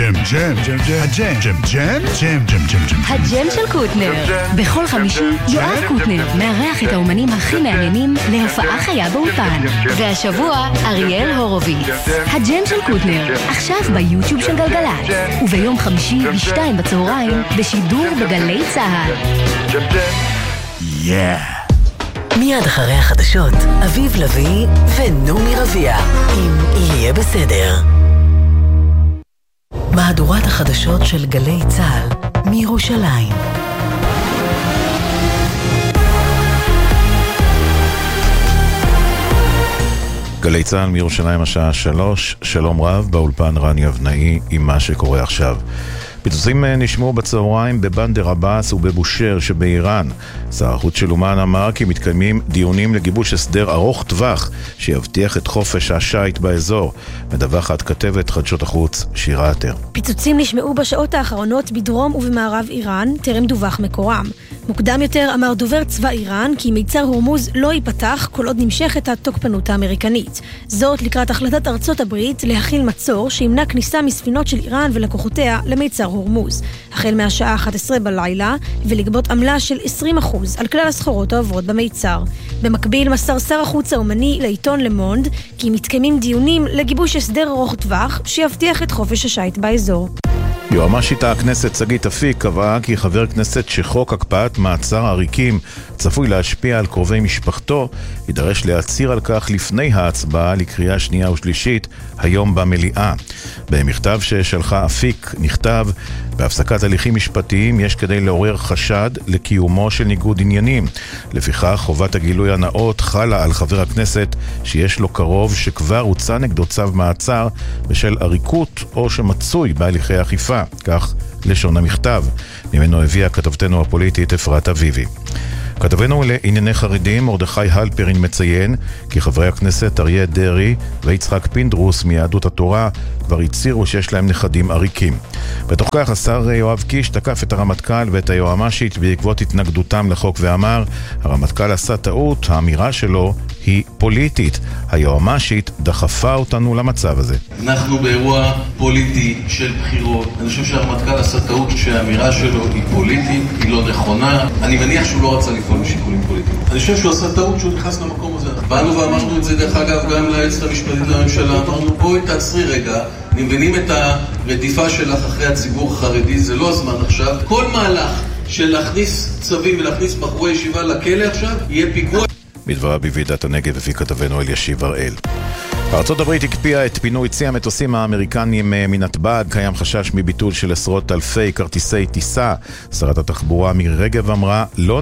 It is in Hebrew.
ג'ם, ג'ם, ג'ם, ג'ם, ג'ם, ג'ם, ג'ם, ג'ם, ג'ם, ג'ם. הג'ם של קוטנר. בכל חמישי יואב קוטנר מארח את האומנים הכי מעניינים להופעה חיה באולפן. והשבוע אריאל הורוביץ. הג'ם של קוטנר, עכשיו ביוטיוב של גלגלצ. וביום חמישי ב14:00 בשידור בגלי צהל. מיד אחרי החדשות, אביב לוי ונומי רביע, אם יהיה בסדר. מהדורת החדשות של גלי צהל מירושלים. גלי צהל מירושלים השעה 3, שלום רב, באולפן רני אבנאי עם מה שקורה עכשיו. פיצוצים נשמעו בצהריים בבנדר עבאס ובבושר שבאיראן. שר החוץ של אומן אמר כי מתקיימים דיונים לגיבוש הסדר ארוך טווח שיבטיח את חופש השייט באזור. מדווחת כתבת חדשות החוץ שירה עטר. פיצוצים נשמעו בשעות האחרונות בדרום ובמערב איראן, טרם דווח מקורם. מוקדם יותר אמר דובר צבא איראן כי מיצר הורמוז לא ייפתח כל עוד נמשכת התוקפנות האמריקנית. זאת לקראת החלטת ארצות הברית להכיל מצור שימנע כניסה מספינות של איראן ולקוחותיה למיצר הורמוז, החל מהשעה 11 בלילה, ולגבות עמלה של 20% על כלל הסחורות העוברות במיצר. במקביל מסר שר החוץ האומני לעיתון למונד כי מתקיימים דיונים לגיבוש הסדר ארוך טווח שיבטיח את חופש השייט באזור. יועמ"שית הכנסת שגית אפיק קבעה כי חבר כנסת שחוק הקפאת מעצר עריקים צפוי להשפיע על קרובי משפחתו, יידרש להצהיר על כך לפני ההצבעה לקריאה שנייה ושלישית היום במליאה. במכתב ששלחה אפיק נכתב: בהפסקת הליכים משפטיים יש כדי לעורר חשד לקיומו של ניגוד עניינים. לפיכך חובת הגילוי הנאות חלה על חבר הכנסת שיש לו קרוב שכבר הוצא נגדו צו מעצר בשל עריקות או שמצוי בהליכי אכיפה. כך לשון המכתב, ממנו הביאה כתבתנו הפוליטית אפרת אביבי. כתבנו לענייני חרדים מרדכי הלפרין מציין כי חברי הכנסת אריה דרעי ויצחק פינדרוס מיהדות התורה כבר הצהירו שיש להם נכדים עריקים. בתוך כך השר יואב קיש תקף את הרמטכ"ל ואת היועמ"שית בעקבות התנגדותם לחוק ואמר: הרמטכ"ל עשה טעות, האמירה שלו היא פוליטית, היועמ"שית דחפה אותנו למצב הזה. אנחנו באירוע פוליטי של בחירות. אני חושב שהרמטכ"ל עשה טעות שהאמירה שלו היא פוליטית, היא לא נכונה. אני מניח שהוא לא רצה לפעול משיקולים פוליטיים. אני חושב שהוא עשה טעות שהוא נכנס למקום הזה. באנו ואמרנו את זה דרך אגב גם ליועצת המשפטית לממשלה. אמרנו בואי תעצרי רגע, מבינים את הרדיפה שלך אחרי הציבור החרדי, זה לא הזמן עכשיו. כל מהלך של להכניס צווים ולהכניס בחורי ישיבה לכלא עכשיו יהיה פיגוע. בדברה בוועידת הנגב לפי כתבנו אלישיב הראל. ארצות הברית הקפיאה את פינוי צי המטוסים האמריקניים מנתב"ג. קיים חשש מביטול של עשרות אלפי כרטיסי טיסה. שרת התחבורה מירי רגב אמרה לא